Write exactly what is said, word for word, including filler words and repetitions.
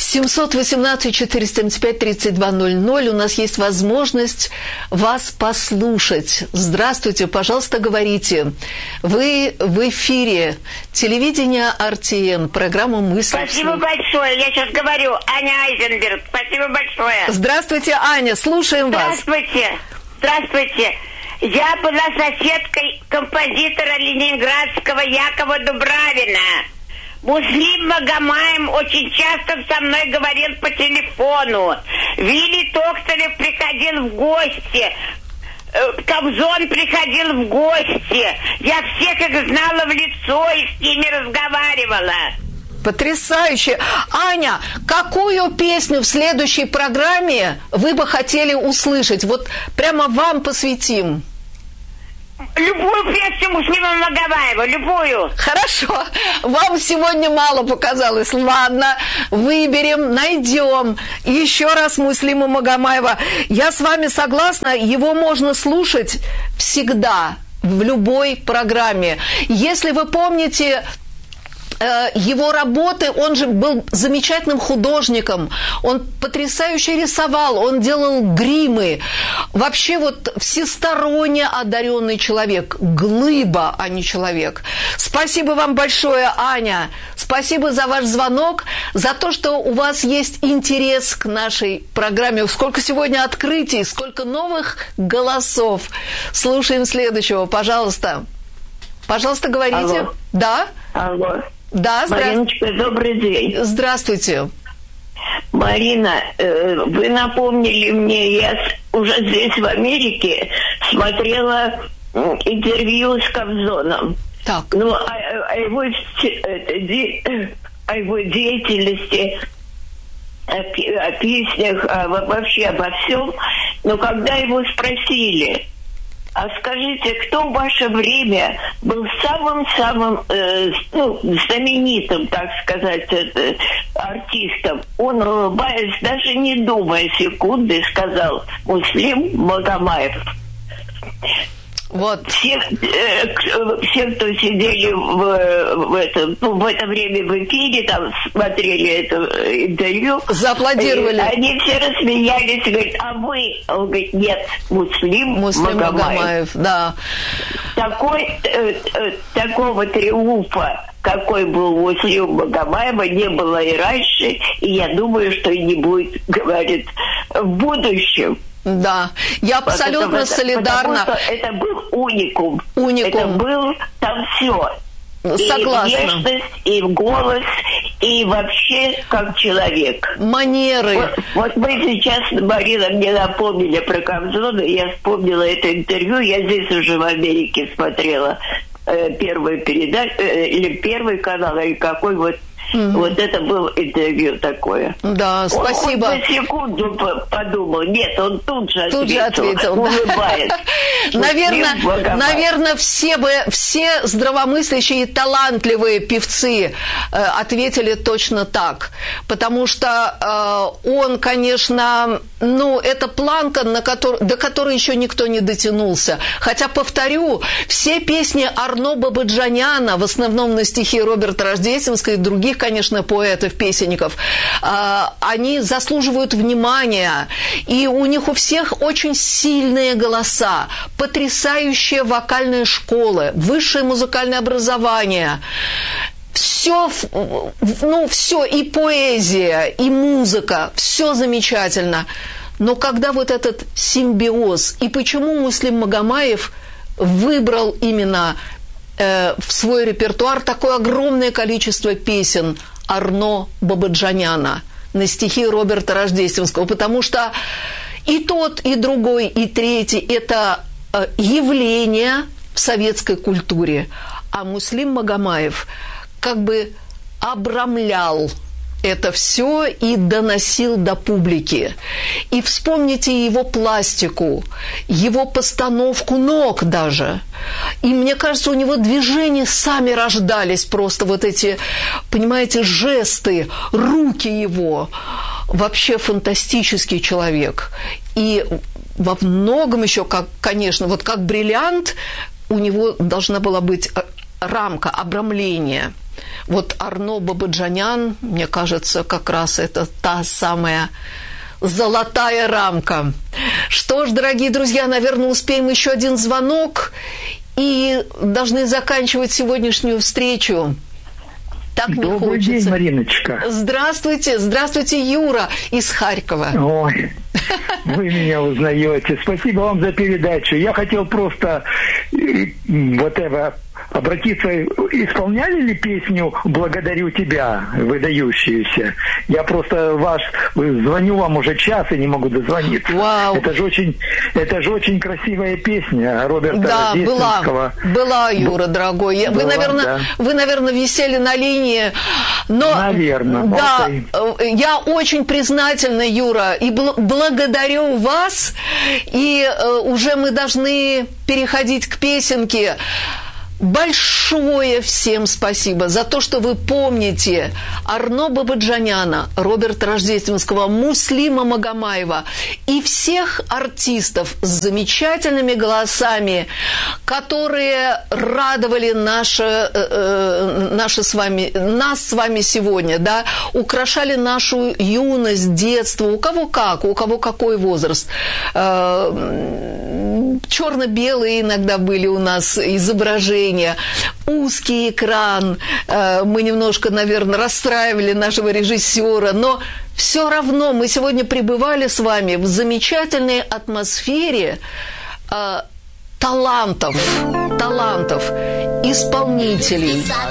семьсот восемнадцать четыреста семьдесят пять тридцать два ноль ноль. У нас есть возможность вас послушать. Здравствуйте, пожалуйста, говорите. Вы в эфире телевидения эр тэ эн, программа «Мысли». Спасибо большое. Я сейчас говорю. Аня Айзенберг. Спасибо большое. Здравствуйте, Аня. Слушаем вас. Здравствуйте. Здравствуйте. Я была соседкой композитора ленинградского Якова Дубравина. Муслим Магомаев очень часто со мной говорил по телефону. Вилли Токсталев приходил в гости. Кобзон приходил в гости. Я всех их знала в лицо и с ними разговаривала. Потрясающе. Аня, какую песню в следующей программе вы бы хотели услышать? Вот прямо вам посвятим. Любую песню Муслима Магомаева, любую. Хорошо. Вам сегодня мало показалось. Ладно, выберем, найдем. Еще раз Муслима Магомаева. Я с вами согласна, его можно слушать всегда, в любой программе. Если вы помните его работы, он же был замечательным художником, он потрясающе рисовал, он делал гримы. Вообще вот всесторонне одаренный человек, глыба, а не человек. Спасибо вам большое, Аня. Спасибо за ваш звонок, за то, что у вас есть интерес к нашей программе. Сколько сегодня открытий, сколько новых голосов. Слушаем следующего, пожалуйста. Пожалуйста, говорите. Алло. Да? Алло. Да, здравствуйте. Мариночка, добрый день. Здравствуйте. Марина, вы напомнили мне, я уже здесь в Америке смотрела интервью с Кобзоном. Так. Ну, о, о, его, о его деятельности, о, о песнях, о, вообще обо всем. Но когда его спросили: а скажите, кто в ваше время был самым-самым э, ну, знаменитым, так сказать, э, артистом? Он, улыбаясь, даже не думая секунды, сказал: Муслим Магомаев. Вот. Все, э, все, кто сидели в, в, этом, ну, в это время в эфире, там смотрели это интервью, зааплодировали. Они все рассмеялись, говорят: а вы? Он говорит: нет, Муслим, Муслим Магомаев. Магомаев, да. Такой, э, э, такого триумфа, какой был у Муслима Магомаева, не было и раньше, и я думаю, что и не будет, говорит, в будущем. Да, я абсолютно потому, солидарна. Потому что это был уникум. Уникум. Это был там все. Согласна. И внешность, и голос, и вообще как человек. Манеры. Вот, вот мы сейчас, Марина, мне напомнили про Кобзона, я вспомнила это интервью, я здесь уже в Америке смотрела э, первую передачу, э, или первый канал, или какой вот. Mm-hmm. Вот это было интервью такое. Да, спасибо. Он, он на секунду подумал. Нет, он тут же ответил. Тут же ответил, улыбаясь. Наверное, наверное, все бы, все здравомыслящие и талантливые певцы э, ответили точно так. Потому что э, он, конечно, ну, это планка, на который, до которой еще никто не дотянулся. Хотя, повторю, все песни Арно Бабаджаняна, в основном на стихи Роберта Рождественского и других, конечно, поэтов, песенников, они заслуживают внимания. И у них у всех очень сильные голоса, потрясающие вокальные школы, высшее музыкальное образование. Все, ну, все, и поэзия, и музыка, все замечательно. Но когда вот этот симбиоз, и почему Муслим Магомаев выбрал именно в свой репертуар такое огромное количество песен Арно Бабаджаняна на стихи Роберта Рождественского, потому что и тот, и другой, и третий – это явление в советской культуре, а Муслим Магомаев как бы обрамлял это все и доносил до публики. И вспомните его пластику, его постановку ног даже. И мне кажется, у него движения сами рождались, просто вот эти, понимаете, жесты, руки его. Вообще фантастический человек. И во многом еще, как, конечно, вот как бриллиант, у него должна была быть рамка, обрамление. Вот Арно Бабаджанян, мне кажется, как раз это та самая золотая рамка. Что ж, дорогие друзья, наверное, успеем еще один звонок и должны заканчивать сегодняшнюю встречу. Так не Добрый хочется. день, Мариночка. Здравствуйте, здравствуйте, Юра из Харькова. Ой, вы меня узнаете. Спасибо вам за передачу. Я хотел просто вот это обратиться. Исполняли ли песню «Благодарю тебя», выдающуюся? Я просто ваш звоню вам уже час и не могу дозвониться. Вау. Это же очень, это же очень красивая песня Роберта Да, Рождественского. была, была, Юра, дорогой. Вы, была, наверное, да. вы, наверное, висели на линии, но... Наверное. Да, окей. я очень признательна, Юра, и бл- благодарю вас, и э, уже мы должны переходить к песенке. Большое всем спасибо за то, что вы помните Арно Бабаджаняна, Роберта Рождественского, Муслима Магомаева и всех артистов с замечательными голосами, которые радовали наше, э, наше с вами, нас с вами сегодня, да, украшали нашу юность, детство, у кого как, у кого какой возраст. Э, черно-белые иногда были у нас изображения, узкий экран, мы немножко, наверное, расстраивали нашего режиссера, но все равно мы сегодня пребывали с вами в замечательной атмосфере талантов, талантов, исполнителей.